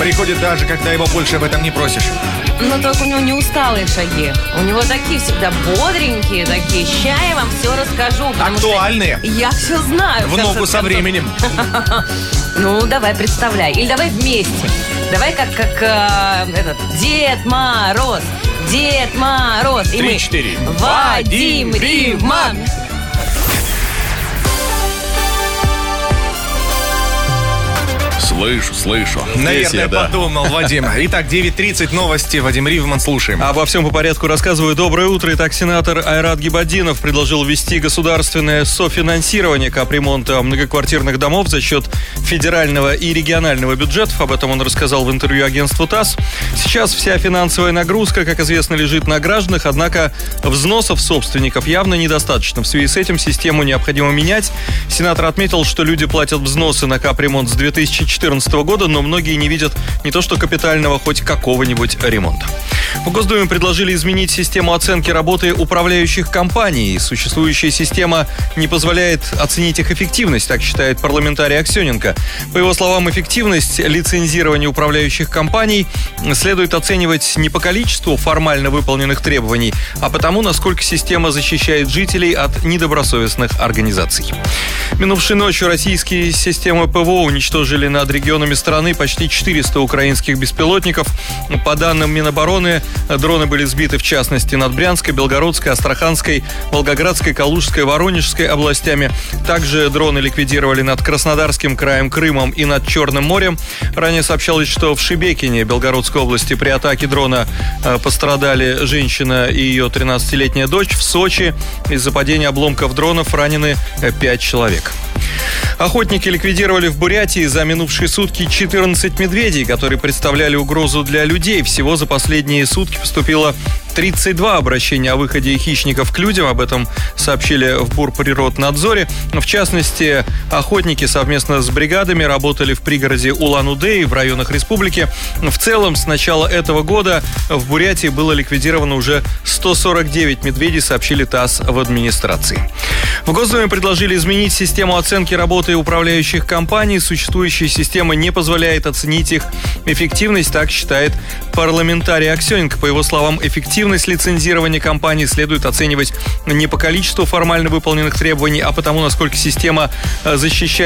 Приходит даже, когда его больше об этом не просишь. Но только у него не усталые шаги. У него такие всегда бодренькие такие. Ща я вам все расскажу. Актуальные. Я все знаю. В ногу со временем. Ну, давай, представляй. Или давай вместе. Давай как этот Дед Мороз. Дед Мороз. 3-4. Вадим Ривман. Слышу. Наверное, подумал Вадим. Итак, 9:30, новости. Вадим Ривман, слушаем. Обо всем по порядку рассказываю. Доброе утро. Итак, сенатор Айрат Гибаддинов предложил ввести государственное софинансирование капремонта многоквартирных домов за счет федерального и регионального бюджетов. Об этом он рассказал в интервью агентству ТАСС. Сейчас вся финансовая нагрузка, как известно, лежит на гражданах, однако взносов собственников явно недостаточно. В связи с этим систему необходимо менять. Сенатор отметил, что люди платят взносы на капремонт с 2014 года, но многие не видят не то что капитального, хоть какого-нибудь ремонта. В Госдуме предложили изменить систему оценки работы управляющих компаний. Существующая система не позволяет оценить их эффективность, так считает парламентарий Аксененко. По его словам, эффективность лицензирования управляющих компаний следует оценивать не по количеству формально выполненных требований, а потому, насколько система защищает жителей от недобросовестных организаций. Минувшей ночью российские системы ПВО уничтожили над регионами страны почти 400 украинских беспилотников. По данным Минобороны, дроны были сбиты в частности над Брянской, Белгородской, Астраханской, Волгоградской, Калужской, Воронежской областями. Также дроны ликвидировали над Краснодарским краем, Крымом и над Черным морем. Ранее сообщалось, что в Шебекине, Белгородской области, при атаке дрона пострадали женщина и ее 13-летняя дочь. В Сочи из-за падения обломков дронов ранены 5 человек. Охотники ликвидировали в Бурятии за минувшие сутки 14 медведей, которые представляли угрозу для людей. Всего за последние сутки поступило 32 обращения о выходе хищников к людям. Об этом сообщили в Бурприроднадзоре. В частности, охотники совместно с бригадами работали в пригороде Улан-Удэ и в районах республики. В целом, с начала этого года в Бурятии было ликвидировано уже 149 медведей, сообщили ТАСС в администрации. В Госдуме предложили изменить систему оценки работы управляющих компаний. Существующая система не позволяет оценить их эффективность, так считает парламентарий Аксененко. По его словам, эффективность лицензирования компаний следует оценивать не по количеству формально выполненных требований, а потому, насколько система защищает